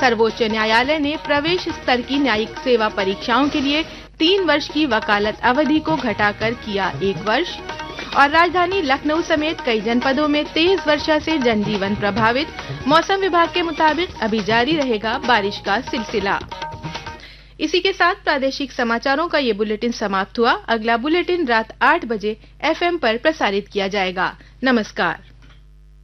सर्वोच्च न्यायालय ने प्रवेश स्तर की न्यायिक सेवा परीक्षाओं के लिए 3 वर्ष की वकालत अवधि को घटाकर किया 1 वर्ष। और राजधानी लखनऊ समेत कई जनपदों में तेज वर्षा से जनजीवन प्रभावित। मौसम विभाग के मुताबिक अभी जारी रहेगा बारिश का सिलसिला। इसी के साथ प्रादेशिक समाचारों का ये बुलेटिन समाप्त हुआ। अगला बुलेटिन रात 8 बजे FM पर प्रसारित किया जाएगा। नमस्कार।